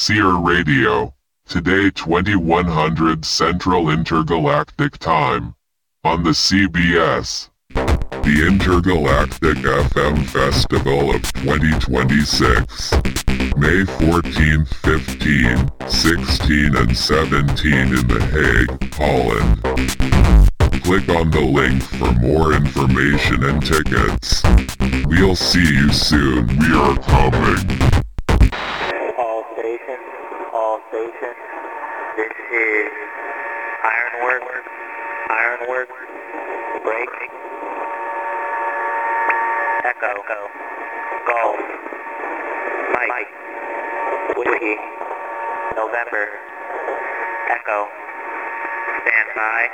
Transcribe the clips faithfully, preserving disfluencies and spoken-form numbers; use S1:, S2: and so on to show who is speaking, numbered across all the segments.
S1: Seer Radio. Today twenty-one hundred Central Intergalactic Time. On the C B S. The Intergalactic F M Festival of twenty twenty-six. May fourteenth, fifteenth, sixteenth, and seventeenth in The Hague, Holland. Click on the link for more information and tickets. We'll see you soon. We are coming.
S2: All stations, all stations. This is Ironwork, Ironwork, break, Echo, Golf, Mike, Whiskey, November, Echo, stand by,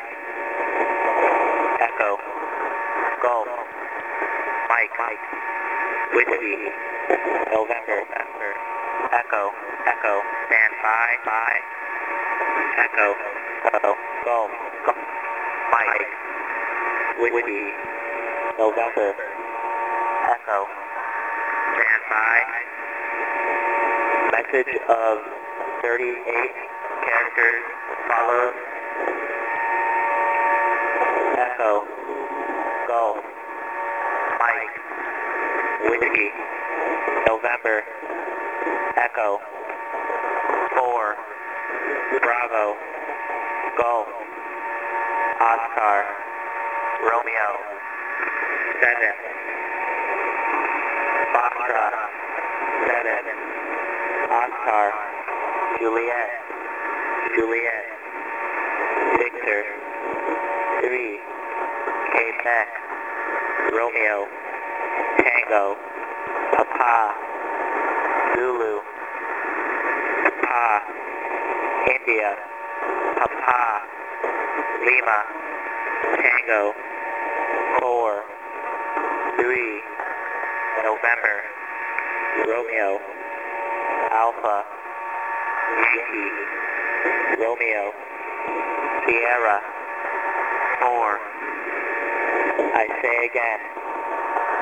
S2: Echo, Golf, Mike, Whiskey, November, Echo, Echo, stand by, by, Echo, Echo, Golf, Mike, Whiskey, November, Echo, stand by. Message of thirty-eight characters follows. Echo, Golf, Mike, Whiskey, November, Echo, four, Bravo, Golf, Oscar, Romeo, seven, Foxtrot, seven, Oscar, Juliet, Juliet, Victor, three, Quebec, Romeo, Tango, Papa, Zulu, Papa, India, Papa, Lima, Tango, four, three, November, Romeo, Alpha, Yankee, Romeo, Sierra, four, I say again,